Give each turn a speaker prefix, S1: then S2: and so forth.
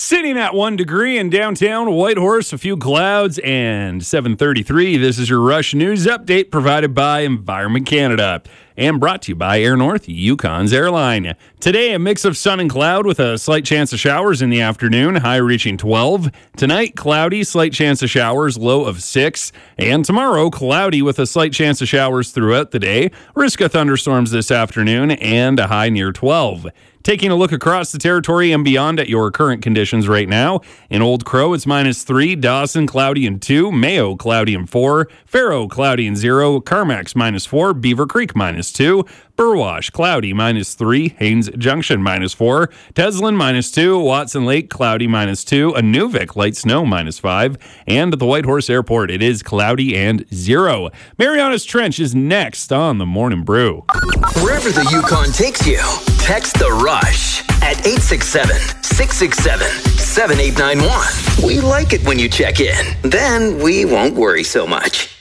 S1: Sitting at 1 degree in downtown Whitehorse, a few clouds, and 7:33. This is your Rush News Update provided by Environment Canada and brought to you by Air North, Yukon's airline. Today, a mix of sun and cloud with a slight chance of showers in the afternoon, high reaching 12. Tonight, cloudy, slight chance of showers, low of 6. And tomorrow, cloudy with a slight chance of showers throughout the day, risk of thunderstorms this afternoon, and a high near 12. Taking a look across the territory and beyond at your current conditions right now. In Old Crow, it's -3. Dawson, cloudy and 2. Mayo, cloudy and 4. Faro, cloudy and 0. Carmack's -4. Beaver Creek, -2. Burwash, cloudy, -3. Haines Junction, -4. Teslin, -2. Watson Lake, cloudy, -2. Inuvik, light snow, -5. And at the Whitehorse Airport, it is cloudy and 0. Marianas Trench is next on the Morning Brew.
S2: Wherever the Yukon takes you, text The Rush at 867-667-7891. We like it when you check in. Then we won't worry so much.